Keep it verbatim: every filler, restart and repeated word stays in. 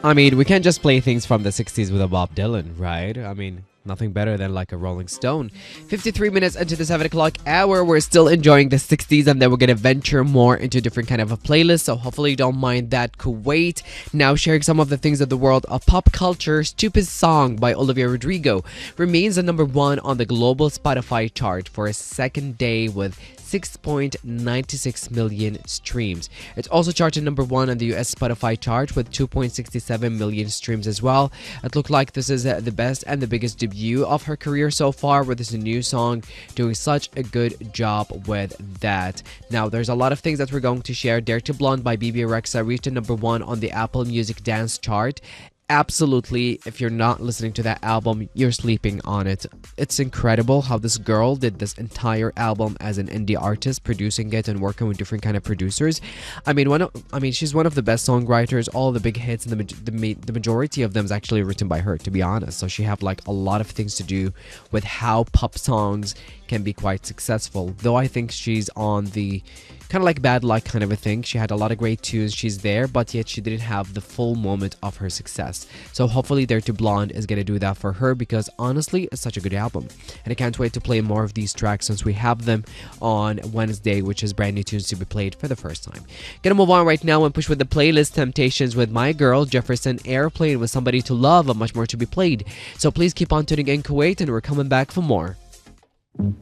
I mean, we can't just play things from the sixties with a Bob Dylan, right? I mean, nothing better than like a Rolling Stone. fifty-three minutes into the seven o'clock hour, we're still enjoying the sixties, and then we're gonna venture more into different kind of a playlist, so hopefully you don't mind that. Kuwait now sharing some of the things of the world of pop culture. Stupid Song by Olivia Rodrigo remains the number one on the global Spotify chart for a second day with six point nine six million streams. It's also charted number one on the U S Spotify chart with two point six seven million streams as well. It looked like this is uh, the best and the biggest debut of her career so far, with this new song doing such a good job with that. Now, there's a lot of things that we're going to share. Dare to Blonde by Bebe Rexha reached the number one on the Apple Music Dance chart. Absolutely, if you're not listening to that album, you're sleeping on it. It's incredible how this girl did this entire album as an indie artist, producing it and working with different kind of producers. I mean, one of, I mean, she's one of the best songwriters. All the big hits and the, the the majority of them is actually written by her, to be honest. So she have like a lot of things to do with how pop songs can be quite successful. Though I think she's on the kind of like bad luck kind of a thing. She had a lot of great tunes, she's there, but yet she didn't have the full moment of her success. So hopefully Dare to Blonde is gonna do that for her, because honestly, it's such a good album. And I can't wait to play more of these tracks since we have them on Wednesday, which is brand new tunes to be played for the first time. Gonna move on right now and push with the playlist. Temptations with My Girl, Jefferson Airplane with Somebody to Love, and much more to be played. So please keep on tuning in, Kuwait, and we're coming back for more.